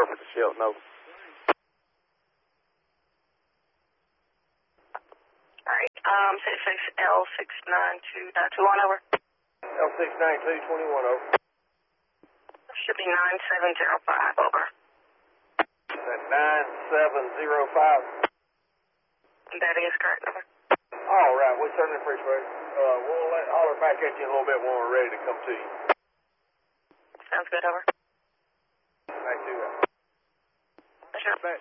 for the Shelton over. Alright, 66L692.21 over. L692.21 over. Should be 9705 over. That 9705. That is correct, over. All right, we certainly appreciate it. We'll holler back at you in a little bit when we're ready to come to you. Sounds good, over. Thank you. Sure. Back.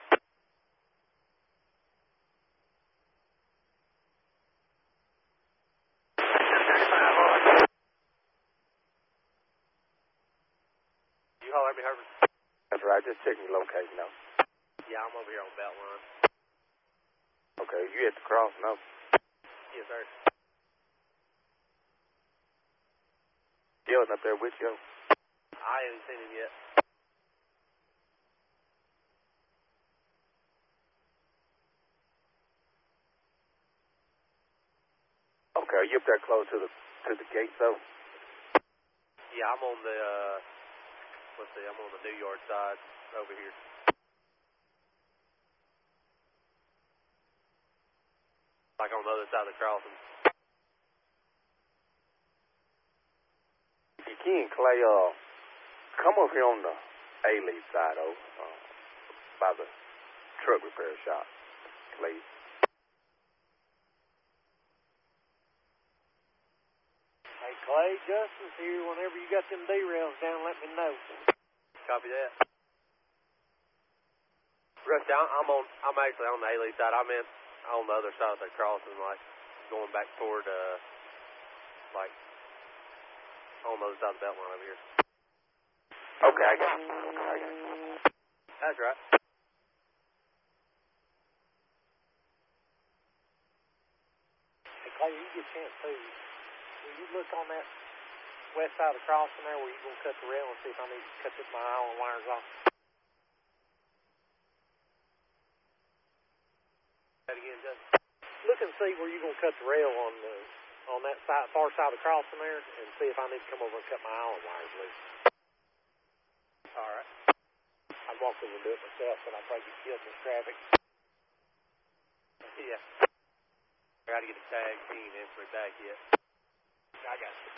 You holler at me, Herbert? That's right, just checking your location out. Yeah, I'm over here on Beltline. Okay, you at the cross now? Yes, sir. Shelton up there with you? I haven't seen him yet. Okay, are you up there close to the gate though? Yeah, I'm on the I'm on the New York side over here. Like on the other side of the crossing. If you can, Clay, come up here on the A-Lead side, by the truck repair shop, please. Hey, Clay, Justin's here. Whenever you got them derails down, let me know. Copy that. Rusty, I'm actually on the A-Lead side. I'm in on the other side of the crossing, like going back toward like on the other side of the Beltline over here. Okay, I got you. That's right. Hey, Clay, you get a chance too. Will you look on that west side of the crossing there where you're going to cut the rail and see if I need to cut my Island wires off? That again, Justin. Look and see where you're going to cut the rail on that side, far side of the crossing there, and see if I need to come over and cut my Island wires loose. All right. I'd walk over and do it myself, but I'd probably get killed in this traffic. Yeah. I got to get a tag. He ain't answered me back yet. I got you.